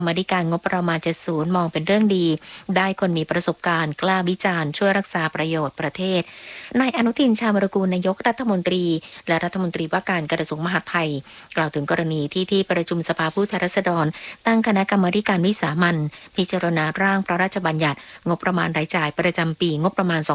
มาธิการงบประมาณ70มองเป็นเรื่องดีได้คนมีประสบการณ์กล้าวิจารณ์ช่วยรักษาประโยชน์ประเทศนายอนุทินชาญวิรากูลนายกรัฐมนตรีและรัฐมนตรีว่าการกระทรวงมหาดไทยกล่าวถึงกรณีที่ประชุมสภาผู้แทนราษฎรตั้งคณะกรรมาการวิสามัญพิจารณาร่างพระราชบัญญัติงบประมาณรายจ่ายประจำปีงบประมาณ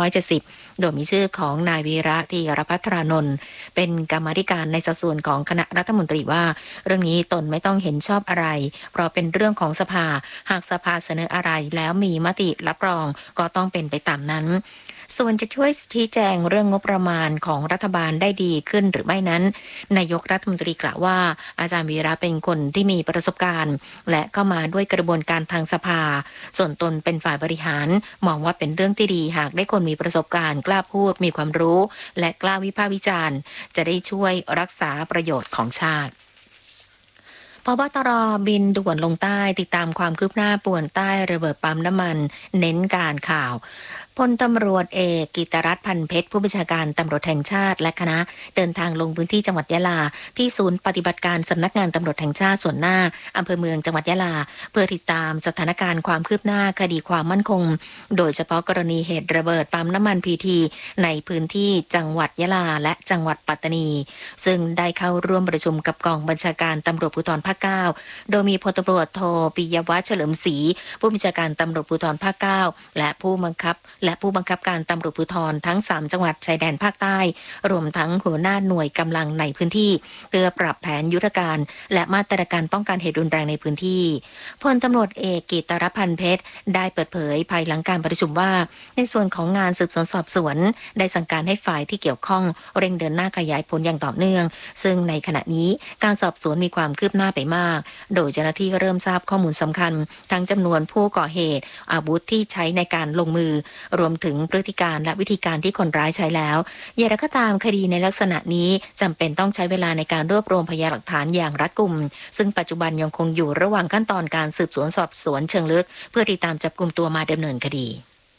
2570โดยมีชื่อของนายวีระธีรภัทรานนท์เป็นกรรมาการในสัดส่วนของคณะรัฐมนตรีว่าเรื่องนี้ตนไม่ต้องเห็นชอบอะไรเพราะเป็นเรื่องของสภาหากสภาเสนออะไรแล้วมีมติรับรองก็ต้องเป็นไปตามนั้นส่วนจะช่วยชี้แจงเรื่องงบประมาณของรัฐบาลได้ดีขึ้นหรือไม่นั้นนายกรัฐมนตรีกล่าวว่าอาจารย์วีระเป็นคนที่มีประสบการณ์และเข้ามาด้วยกระบวนการทางสภาส่วนตนเป็นฝ่ายบริหารมองว่าเป็นเรื่องที่ดีหากได้คนมีประสบการณ์กล้าพูดมีความรู้และกล้าวิพากษ์วิจารณ์จะได้ช่วยรักษาประโยชน์ของชาติผบ.ตร.บินด่วนลงใต้ติดตามความคืบหน้าป่วนใต้ระเบิดปั๊มน้ำมันเน้นการข่าวพลตำรวจเอกกิตรัตน์พันเพชรผู้บัญชาการตำรวจแห่งชาติและคณะเดินทางลงพื้นที่จังหวัดยะลาที่ศูนย์ปฏิบัติการสำนักงานตำรวจแห่งชาติส่วนหน้าอำเภอเมืองจังหวัดยะลาเพื่อติดตามสถานการณ์ความคืบหน้าคดีความมั่นคงโดยเฉพาะกรณีเหตุระเบิดปั๊มน้ำมันพีทีในพื้นที่จังหวัดยะลาและจังหวัดปัตตานีซึ่งได้เข้าร่วมประชุมกับกองบัญชาการตำรวจภูธรภาค 9โดยมีพลตำรวจโทปิยวัฒน์เฉลิมศรีผู้บัญชาการตำรวจภูธรภาค 9และผู้บังคับการตำรวจภูธรทั้ง3จังหวัดชายแดนภาคใต้รวมทั้งหัวหน้าหน่วยกำลังในพื้นที่เพื่อปรับแผนยุทธการและมาตรการป้องกันเหตุรุนแรงในพื้นที่พลตำรวจเอกกิตรัตน์พันเพชรได้เปิดเผยภายหลังการประชุมว่าในส่วนของงานสืบสวนสอบสวนได้สั่งการให้ฝ่ายที่เกี่ยวข้องเร่งเดินหน้าขยายผลอย่างต่อเนื่องซึ่งในขณะนี้การสอบสวนมีความคืบหน้าไปมากโดยเจ้าหน้าที่เริ่มทราบข้อมูลสำคัญทั้งจำนวนผู้ก่อเหตุอาวุธที่ใช้ในการลงมือรวมถึงพฤติการและวิธีการที่คนร้ายใช้แล้วอย่างไรก็ตามคดีในลักษณะนี้จำเป็นต้องใช้เวลาในการรวบรวมพยานหลักฐานอย่างรัดกุมซึ่งปัจจุบันยังคงอยู่ระหว่างขั้นตอนการสืบสวนสอบสวนเชิงลึกเพื่อติดตามจับกุมตัวมาดำเนินคดี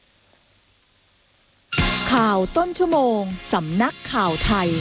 ข่าวต้นชั่วโมงสำนักข่าวไทย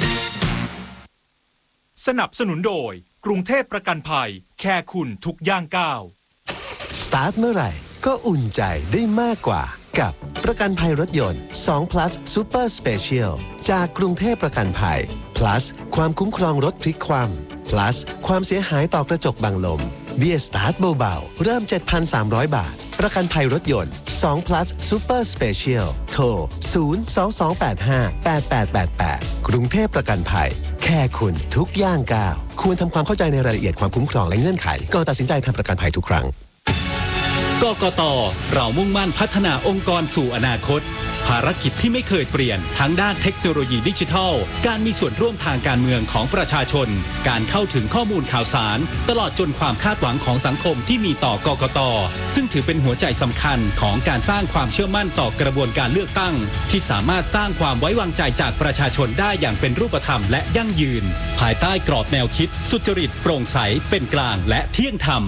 สนับสนุนโดยกรุงเทพประกันภัยแค่คุณทุกย่างก้าวสตาร์ทเมื่อไหร่ก็อุ่นใจได้มากกว่ากับประกันภัยรถยนต์2 plus Super Special จากกรุงเทพประกันภัย plus ความคุ้มครองรถพลิกคว่ำ plus ความเสียหายต่อกระจกบังลมเบี้ยสตาร์ทเบาๆเริ่ม 7,300 บาทประกันภัยรถยนต์2 plus Super Special โทร 022858888 กรุงเทพประกันภัยแค่คุณทุกย่างก้าวควรทำความเข้าใจในรายละเอียดความคุ้มครองและเงื่อนไขก่อนตัดสินใจทำประกันภัยทุกครั้งกกต.เรามุ่งมั่นพัฒนาองค์กรสู่อนาคตภารกิจที่ไม่เคยเปลี่ยนทั้งด้านเทคโนโลยีดิจิทัลการมีส่วนร่วมทางการเมืองของประชาชนการเข้าถึงข้อมูลข่าวสารตลอดจนความคาดหวังของสังคมที่มีต่อกกต.ซึ่งถือเป็นหัวใจสำคัญของการสร้างความเชื่อมั่นต่อกระบวนการเลือกตั้งที่สามารถสร้างความไว้วางใจจากประชาชนได้อย่างเป็นรูปธรรมและยั่งยืนภายใต้กรอบแนวคิดสุจริตโปร่งใสเป็นกลางและเที่ยงธรรม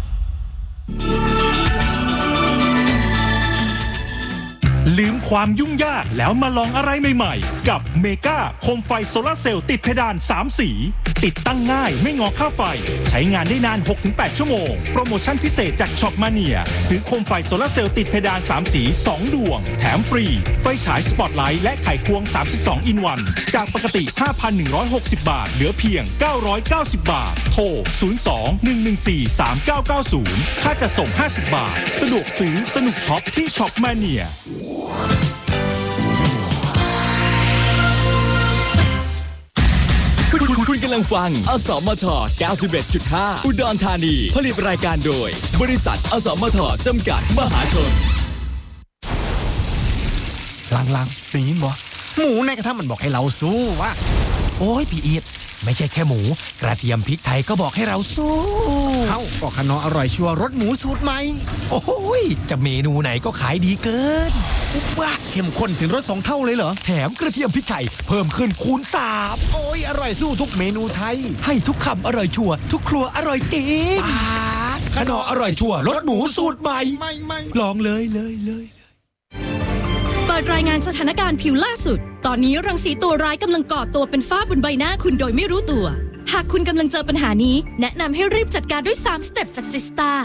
ลืมความยุ่งยากแล้วมาลองอะไรใหม่ๆกับเมกาโคมไฟโซลาร์เซลล์ติดเพดาน3สีติดตั้งง่ายไม่งอค่าไฟใช้งานได้นาน 6-8 ชั่วโมงโปรโมชั่นพิเศษจากช็อปมาเนียซื้อโคมไฟโซลาร์เซลล์ติดเพดาน3สี2ดวงแถมฟรีไฟฉายสปอตไลท์และไขควง32 in 1จากปกติ 5,160 บาทเหลือเพียง990 บาทโทร 02-114-3990 ค่าจะส่ง50 บาทสะดวกซื้อสนุกช็อปที่ช็อปมาเนียคุณกำลังฟังอสมท 91.5 อุดรธานีผลิตรายการโดยบริษัทอสมทจำกัดมหาชนลังได้ยินบ่หมูในกระทะมันบอกให้เราสู้วะโอ้ยพี่อีทไม่ใช่แค่หมูกระเทียมพริกไทยก็บอกให้เราสู้เอ้าก็ขนออร่อยชัวรสหมูสูตรใหม่โอ้ยจะเมนูไหนก็ขายดีเกินว้าเข้มข้นถึงรส2 เท่าเลยเหรอแถมกระเทียมพริกไทยเพิ่มขึ้นคูณ3โอ้ยอร่อยสู้ทุกเมนูไทยให้ทุกคำอร่อยชัวทุกครัวอร่อยจริงขนออร่อยชัวรสหมูสูตรใหม่ลองเลยเปิดรายงานสถานการณ์ผิวล่าสุดตอนนี้รังสีตัวร้ายกำลังก่อตัวเป็นฝ้าบนใบหน้าคุณโดยไม่รู้ตัวหากคุณกำลังเจอปัญหานี้แนะนำให้รีบจัดการด้วย3 สเต็ปจากซิสตา